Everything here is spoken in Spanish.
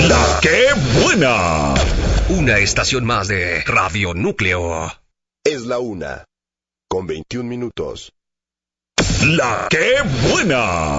La que buena. Una estación más de Radio Núcleo. Es la 1:21 minutos. La que buena.